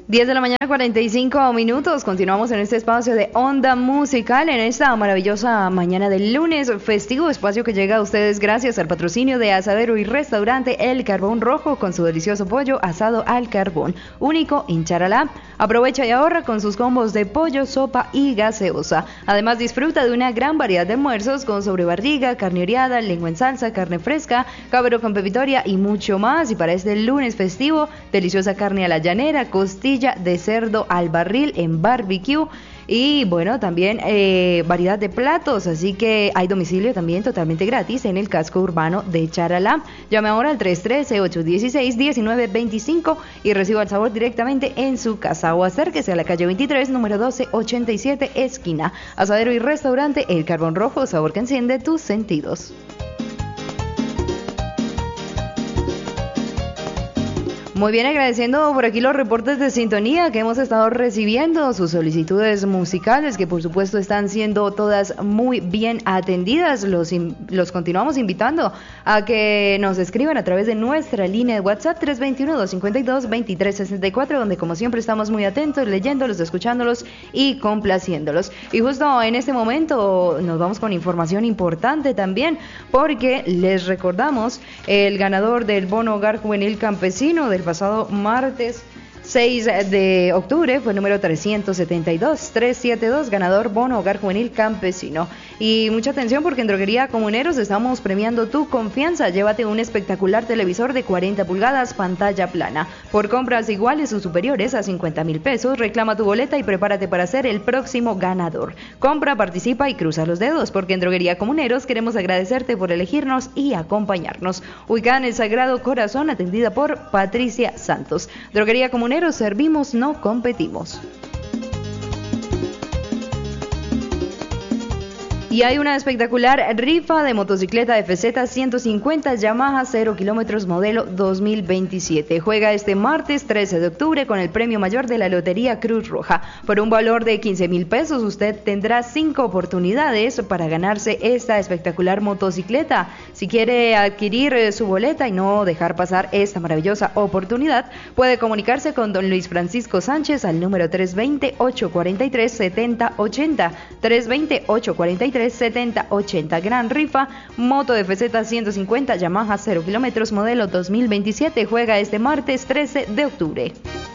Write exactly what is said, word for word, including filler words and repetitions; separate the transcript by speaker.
Speaker 1: diez de la mañana, cuarenta y cinco minutos. Continuamos en este espacio de Onda Musical en esta maravillosa mañana del lunes festivo, espacio que llega a ustedes gracias al patrocinio de Asadero y Restaurante El Carbón Rojo con su delicioso pollo asado al carbón, único en Charalá. Aprovecha y ahorra con sus combos de pollo, sopa y gaseosa. Además disfruta de una gran variedad de almuerzos con sobrebarriga, carne oreada, lengua en salsa, carne fresca, cabero con pepitoria y mucho más. Y para este lunes festivo, deliciosa carne a la llanera, costilla de cerdo al barril en barbecue y bueno, también eh, variedad de platos, así que hay domicilio también totalmente gratis en el casco urbano de Charalá. Llame ahora al tres uno tres, ocho uno seis, uno nueve dos cinco y reciba el sabor directamente en su casa o acérquese a la calle veintitrés, número doce ochenta y siete, esquina. Asadero y Restaurante El Carbón Rojo, sabor que enciende tus sentidos. Muy bien, agradeciendo por aquí los reportes de sintonía que hemos estado recibiendo, sus solicitudes musicales que por supuesto están siendo todas muy bien atendidas. Los, los continuamos invitando a que nos escriban a través de nuestra línea de WhatsApp tres dos uno, dos cinco dos, dos tres seis cuatro, donde como siempre estamos muy atentos, leyéndolos, escuchándolos y complaciéndolos. Y justo en este momento nos vamos con información importante también, porque les recordamos el ganador del bono hogar juvenil campesino del pasado martes seis de octubre fue el número trescientos setenta y dos, trescientos setenta y dos, ganador bono hogar juvenil campesino. Y mucha atención porque en Droguería Comuneros estamos premiando tu confianza. Llévate un espectacular televisor de cuarenta pulgadas, pantalla plana. Por compras iguales o superiores a cincuenta mil pesos, reclama tu boleta y prepárate para ser el próximo ganador. Compra, participa y cruza los dedos, porque en Droguería Comuneros queremos agradecerte por elegirnos y acompañarnos. Ubicada en el Sagrado Corazón, atendida por Patricia Santos. Droguería Comuneros, servimos, no competimos. Y hay una espectacular rifa de motocicleta F Z ciento cincuenta Yamaha cero kilómetros modelo dos mil veintisiete. Juega este martes trece de octubre con el premio mayor de la Lotería Cruz Roja. Por un valor de quince mil pesos usted tendrá cinco oportunidades para ganarse esta espectacular motocicleta. Si quiere adquirir su boleta y no dejar pasar esta maravillosa oportunidad, puede comunicarse con don Luis Francisco Sánchez al número tres dos cero, ocho cuatro tres, siete cero ocho cero, tres dos cero, ocho cuatro tres, setenta ochenta. Gran rifa, moto de F Z ciento cincuenta Yamaha cero kilómetros modelo dos mil veintisiete. Juega este martes trece de octubre.